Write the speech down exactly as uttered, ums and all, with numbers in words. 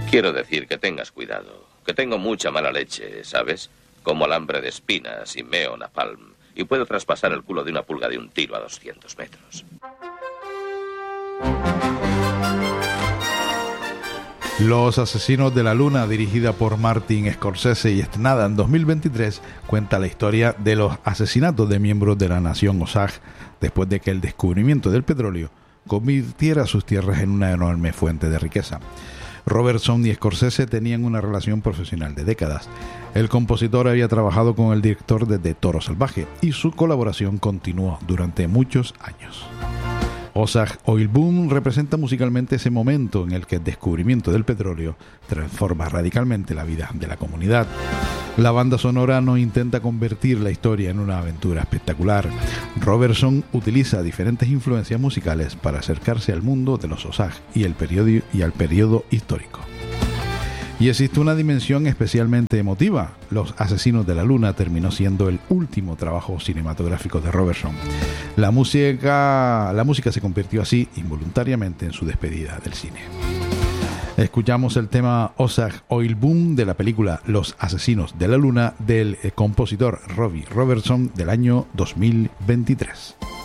Quiero decir que tengas cuidado, que tengo mucha mala leche, ¿sabes? Como alambre de espinas y meo napalm, y puedo traspasar el culo de una pulga de un tiro a doscientos metros. Los Asesinos de la Luna, dirigida por Martin Scorsese y estrenada en dos mil veintitrés, cuenta la historia de los asesinatos de miembros de la nación Osage después de que el descubrimiento del petróleo convirtiera sus tierras en una enorme fuente de riqueza. Robertson y Scorsese tenían una relación profesional de décadas. El compositor había trabajado con el director desde Toro Salvaje y su colaboración continuó durante muchos años. Osage Oil Boom representa musicalmente ese momento en el que el descubrimiento del petróleo transforma radicalmente la vida de la comunidad. La banda sonora no intenta convertir la historia en una aventura espectacular. Robertson utiliza diferentes influencias musicales para acercarse al mundo de los Osage y, el periodo, y al periodo histórico. Y existe una dimensión especialmente emotiva. Los Asesinos de la Luna terminó siendo el último trabajo cinematográfico de Robertson. La música, la música se convirtió así involuntariamente en su despedida del cine. Escuchamos el tema Osage Oil Boom de la película Los Asesinos de la Luna del compositor Robbie Robertson del año dos mil veintitrés.